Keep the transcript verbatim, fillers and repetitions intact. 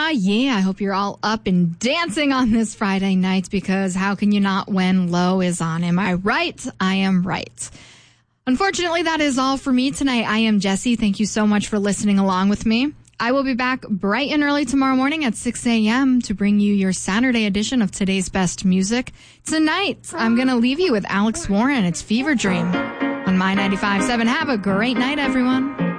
yeah. I hope you're all up and dancing on this Friday night, because how can you not when Low is on? Am I right? I am right. Unfortunately, that is all for me tonight. I am Jessie. Thank you so much for listening along with me. I will be back bright and early tomorrow morning at six a.m. to bring you your Saturday edition of Today's Best Music. Tonight, I'm going to leave you with Alex Warren. It's Fever Dream on My ninety-five point seven. Have a great night, everyone.